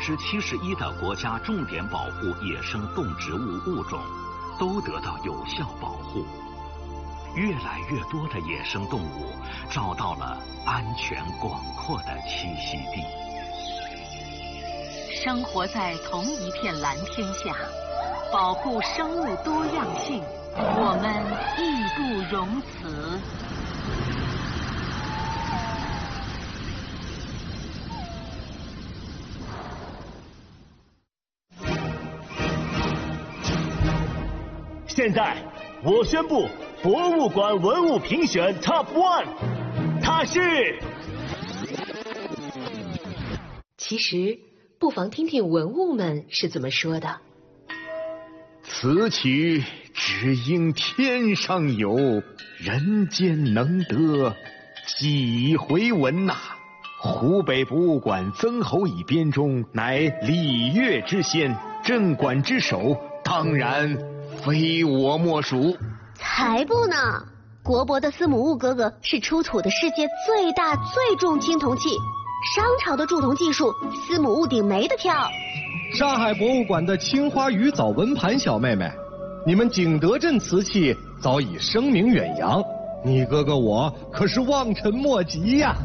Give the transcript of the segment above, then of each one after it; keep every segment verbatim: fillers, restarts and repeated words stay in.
之七十一的国家重点保护野生动植物物种都得到有效保护，越来越多的野生动物找到了安全广阔的栖息地。 生活在同一片蓝天下，保护生物多样性，我们义不容辞。 现在，我宣布博物馆文物评选 Top One， 它是。 其实，不妨听听文物们是怎么说的。 此曲只应天上有，人间能得几回闻呐、啊！湖北博物馆曾侯乙编中，乃礼乐之先，镇馆之首，当然非我莫属。 才不呢！国博的司母戊哥哥是出土的世界最大最重青铜器，商朝的铸铜技术，司母戊鼎没得挑。 上海博物馆的青花鱼藻纹盘小妹妹，你们景德镇瓷器早已声名远扬，你哥哥我可是望尘莫及呀、啊！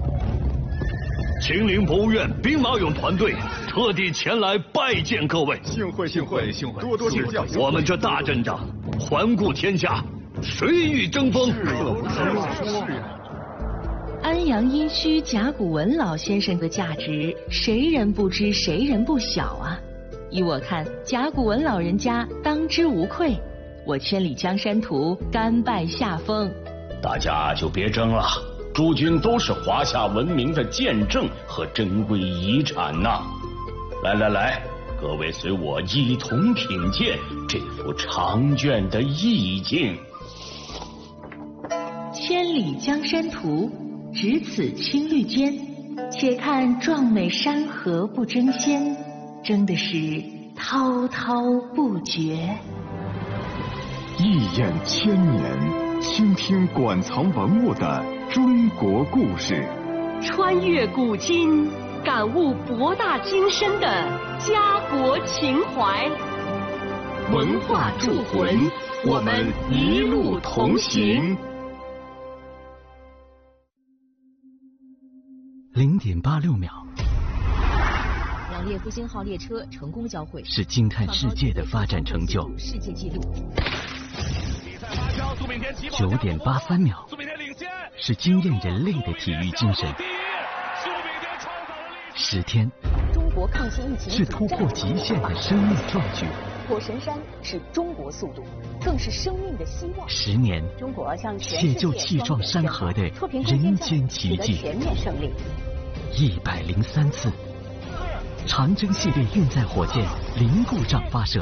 秦岭博物院兵马俑团队特地前来拜见各位， 幸会幸会幸会，多多指教。 我们这大阵仗，环顾天下，谁与争锋？ 是呀是呀。 安阳殷墟甲骨文老先生的价值，谁人不知，谁人不晓啊！依我看，甲骨文老人家当之无愧。我千里江山图甘拜下风。 大家就别争了，诸君都是华夏文明的见证和珍贵遗产呐、啊！来来来，各位随我一同品鉴这幅长卷的意境。 千里江山图，只此青绿间，且看壮美山河不争先，争的是滔滔不绝。 一眼千年，倾听馆藏文物的中国故事， 穿越古今，感悟博大精深的家国情怀。文化铸魂，我们一路同行。 零点八六秒， 两列复兴号列车成功交汇， 是惊叹世界的发展成就。 世界纪录。 九点八三秒，是惊艳人类的体育精神。十天， 中国抗击疫情是突破极限的生命壮举。 火神山是中国速度，更是生命的希望。 十年， 中国向全写就气壮山河的人间奇迹。 全面胜利。 一百零三次，长征系列运载火箭零故障发射。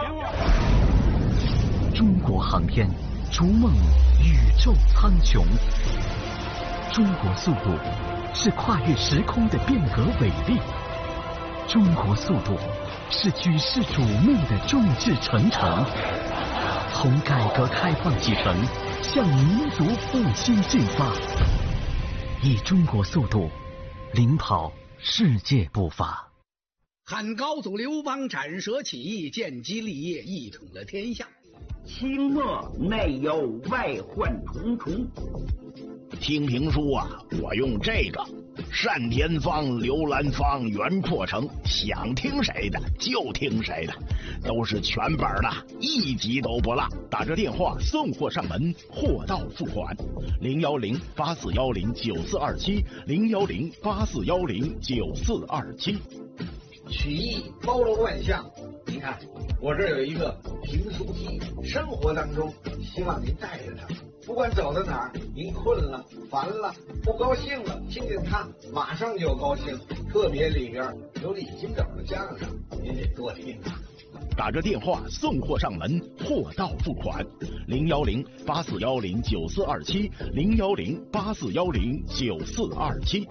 中国航天逐梦宇宙苍穹。中国速度是跨越时空的变革伟力。中国速度是举世瞩目的众志成城。从改革开放启程，向民族复兴进发，以中国速度领跑世界步伐。 汉高祖刘邦斩蛇起义，建基立业，一统了天下。 清末内忧外患重重。 听评书啊，我用这个单田芳、刘兰芳、袁阔成，想听谁的就听谁的，都是全本的，一集都不落。打着电话送货上门，货到付款。零幺零八四幺零九四二七，零幺零八四幺零九四二七。 曲艺包罗万象，您看我这儿有一个评书机，生活当中希望您带着它，不管走到哪儿，您困了、烦了、不高兴了，听见它马上就高兴。特别里边有李金斗的相声，您得多听啊。 打着电话送货上门，货到付款。零幺零八四幺零九四二七，零幺零八四幺零九四二七。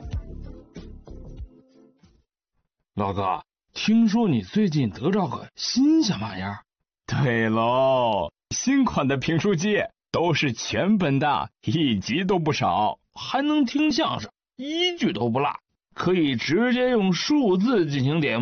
老哥，听说你最近得着个新鲜玩意儿？ 对喽，新款的评书机都是全本的，一集都不少， 还能听相声，一句都不落，可以直接用数字进行点